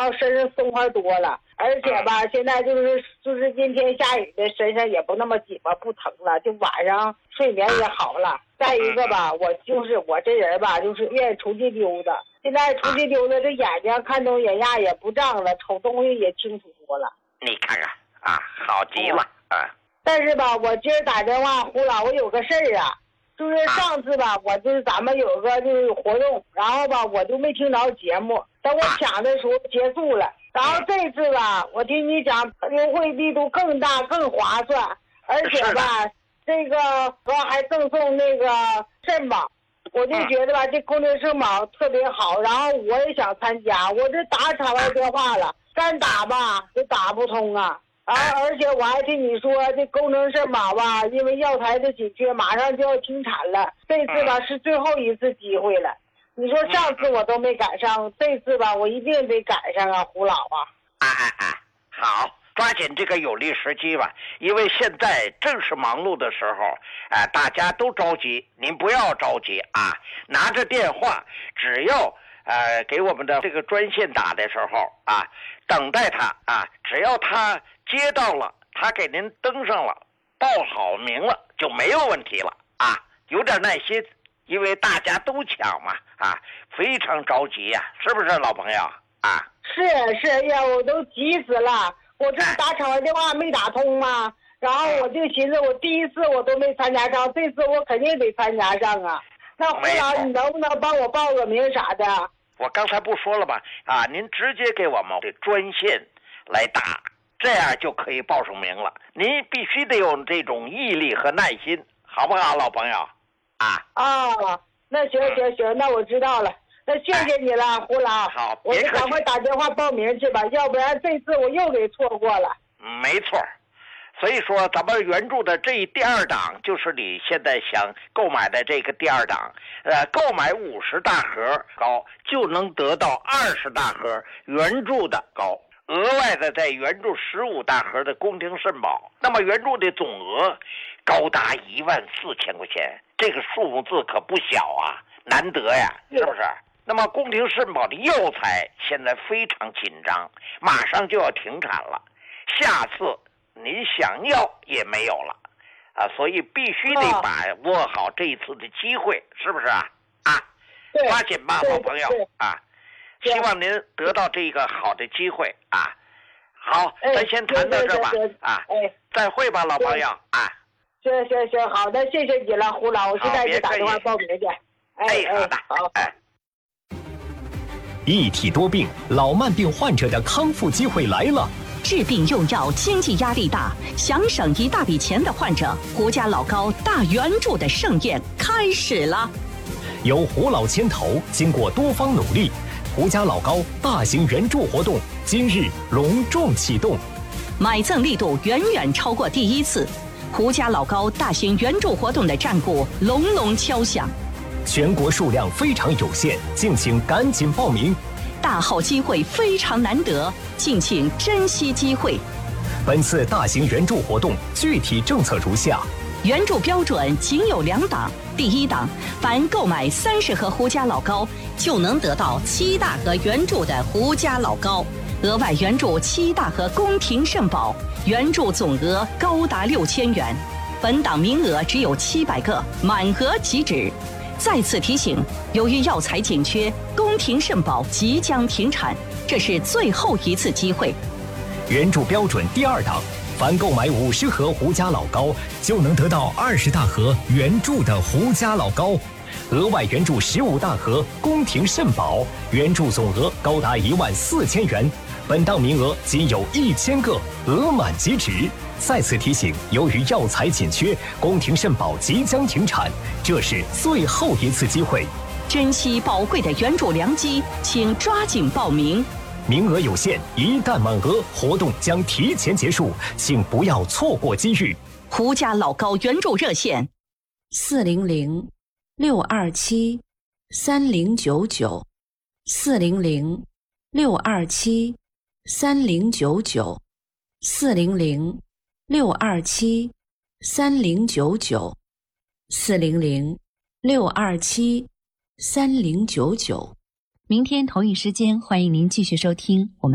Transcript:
后身上松快多了，而且吧，现在就是阴天下雨的，身上也不那么紧巴，不疼了，就晚上睡眠也好了。再一个吧，我这人吧，就是愿意出去溜达。现在出去溜达，这眼睛看东眼压也不胀了，瞅东西也清楚多了。 你看看啊，好极了啊！ 但是吧，我今儿打电话，胡老，我有个事儿啊。就是上次吧，我就是咱们有个就是活动，然后吧我就没听着节目，等我抢的时候结束了。然后这次吧，我听你讲优惠力度更大更划算，而且吧这个还赠送那个肾宝，我就觉得吧这功能肾宝特别好，然后我也想参加，我这打场外电话了，干打吧就打不通啊。而且我还听你说这功能肾宝吧，因为药材的紧缺，马上就要停产了。这次吧是最后一次机会了。你说上次我都没赶上，这次吧我一定得赶上啊，胡老啊！ 好，抓紧这个有利时机吧，因为现在正是忙碌的时候，大家都着急，您不要着急啊，拿着电话，只要给我们的这个专线打的时候啊，等待他啊，只要他接到了，他给您登上了，报好名了，就没有问题了啊！有点耐心，因为大家都抢嘛啊，非常着急呀，是不是老朋友啊？ 是呀，我都急死了，我这打场外电话没打通嘛，然后我就寻思，我第一次我都没参加上，这次我肯定得参加上啊。那胡老，你能不能帮我报个名啥的？ 我刚才不说了吗？啊，您直接给我们的专线来打。这样就可以报上名了。您必须得有这种毅力和耐心，好不好，老朋友？ 那行，那我知道了。那谢谢你了，胡老。 好， 我就赶快打电话报名去吧，要不然这次我又给错过了。 没错，所以说咱们援助的这第二档就是你现在想购买的这个第二档，购买50大盒膏就能得到20大盒援助的膏。额外的再援助15大盒的宫廷肾宝，那么援助的总额高达14000块钱，这个数目字可不小啊，难得呀，是不是？那么宫廷肾宝的药材现在非常紧张，马上就要停产了，下次您想要也没有了啊，所以必须得把握好这一次的机会，是不是啊？抓紧吧，老朋友啊！希望您得到这个好的机会啊！好，咱先谈到这吧再会吧，老朋友啊！ 行，好的，谢谢你了，胡老，我现在就打电话报名去。 好。 一体多病，老慢病患者的康复机会来了。 治病用药，经济压力大，想省一大笔钱的患者，胡家老高大援助的盛宴开始了。 由胡老牵头，经过多方努力，胡家老高大型援助活动今日隆重启动， 买赠力度远远超过第一次，胡家老高大型援助活动的战鼓隆隆敲响。 全国数量非常有限，敬请赶紧报名。 大好机会非常难得，敬请珍惜机会。 本次大型援助活动具体政策如下： 援助标准仅有2档。第1档，凡购买30盒胡家老高，就能得到7大盒援助的胡家老高，额外援助7大盒宫廷肾宝，援助总额高达6000元。本档名额只有700个，满额即止。再次提醒，由于药材紧缺，宫廷肾宝即将停产，这是最后一次机会。 援助标准第2档，凡购买50盒胡家老高，就能得到20大盒援助的胡家老高，额外援助15大盒宫廷肾宝，援助总额高达14000元。本档名额仅有1000个，额满即止。再次提醒，由于药材紧缺，宫廷肾宝即将停产，这是最后一次机会。 珍惜宝贵的援助良机，请抓紧报名。 名额有限，一旦满额，活动将提前结束，请不要错过机遇。 胡家老高援助热线 ，400-627-3099，400-627-3099，400-627-3099。明天同一时间，欢迎您继续收听我们。